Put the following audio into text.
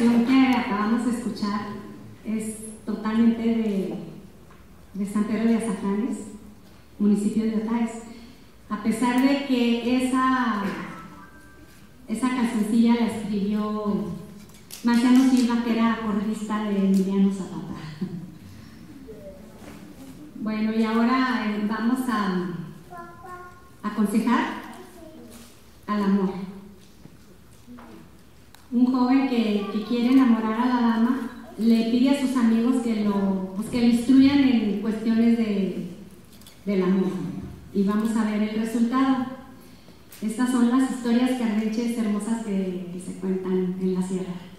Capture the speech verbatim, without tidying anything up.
canción que acabamos de escuchar es totalmente de, de San Pedro de Azafanes, municipio de Otaes. A pesar de que esa, esa cancioncilla la escribió Marciano Silva, que era corista de Emiliano Zapata. Bueno, y ahora eh, vamos a aconsejar al amor. Un joven que, que quiere enamorar a la dama le pide a sus amigos que lo, pues que lo instruyan en cuestiones de, del amor. Y vamos a ver el resultado. Estas son las historias cardenches hermosas que, que se cuentan en la sierra.